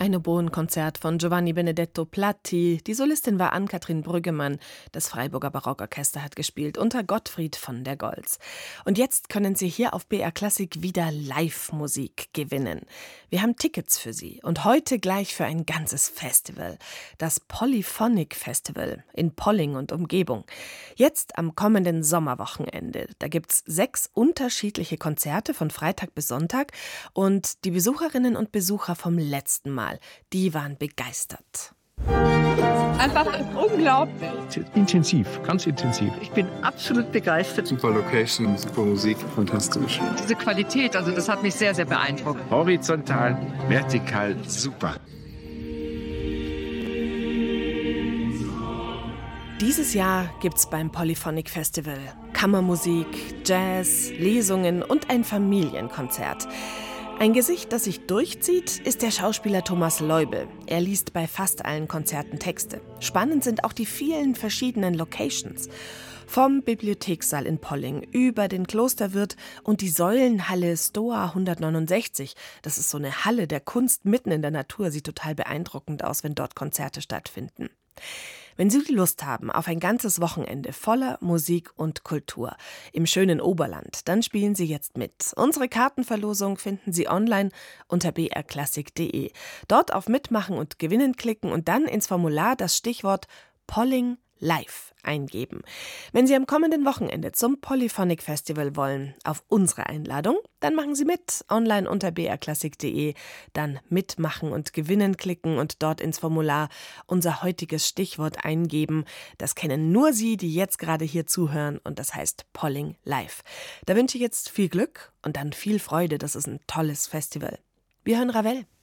Ein Oboenkonzert von Giovanni Benedetto Platti. Die Solistin war Ann-Kathrin Brüggemann. Das Freiburger Barockorchester hat gespielt unter Gottfried von der Goltz. Und jetzt können Sie hier auf BR Klassik wieder Live-Musik gewinnen. Wir haben Tickets für Sie und heute gleich für ein ganzes Festival. Das Polyphonic Festival in Polling und Umgebung. Jetzt am kommenden Sommerwochenende. Da gibt es 6 unterschiedliche Konzerte von Freitag bis Sonntag und die Besucherinnen und Besucher vom letzten Mal, die waren begeistert. Einfach unglaublich. Intensiv, ganz intensiv. Ich bin absolut begeistert. Super Location, super Musik, fantastisch. Diese Qualität, also das hat mich sehr, sehr beeindruckt. Horizontal, vertikal, super. Dieses Jahr gibt's beim Polyphonic Festival Kammermusik, Jazz, Lesungen und ein Familienkonzert. Ein Gesicht, das sich durchzieht, ist der Schauspieler Thomas Leubel. Er liest bei fast allen Konzerten Texte. Spannend sind auch die vielen verschiedenen Locations. Vom Bibliothekssaal in Polling über den Klosterwirt und die Säulenhalle Stoa 169. Das ist so eine Halle der Kunst mitten in der Natur. Sieht total beeindruckend aus, wenn dort Konzerte stattfinden. Wenn Sie Lust haben auf ein ganzes Wochenende voller Musik und Kultur im schönen Oberland, dann spielen Sie jetzt mit. Unsere Kartenverlosung finden Sie online unter brklassik.de. Dort auf Mitmachen und Gewinnen klicken und dann ins Formular das Stichwort Polling Live eingeben. Wenn Sie am kommenden Wochenende zum Polyphonic Festival wollen, auf unsere Einladung, dann machen Sie mit, online unter brklassik.de, dann Mitmachen und Gewinnen klicken und dort ins Formular unser heutiges Stichwort eingeben. Das kennen nur Sie, die jetzt gerade hier zuhören, und das heißt Polling Live. Da wünsche ich jetzt viel Glück und dann viel Freude, das ist ein tolles Festival. Wir hören Ravel.